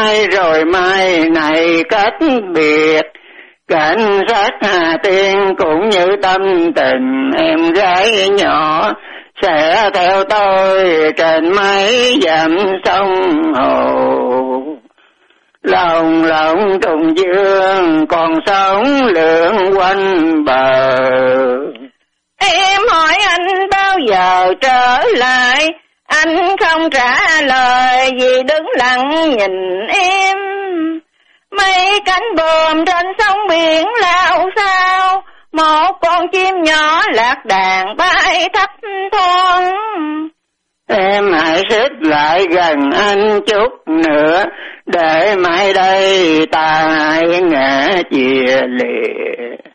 rồi mai này cách biệt, cảnh sát Hà Tiên cũng như tâm tình em gái nhỏ, sẽ theo tôi trên mấy dặm sông hồ. Lòng lộng trùng dương còn sống lượn quanh bờ. Em hỏi anh bao giờ trở lại, anh không trả lời vì đứng lặng nhìn em. Mấy cánh buồm trên sông biển lao sao, một con chim nhỏ lạc đàn bay thấp thoáng. Em hãy xích lại gần anh chút nữa, để mai đây ta hãy ngã chia lìa.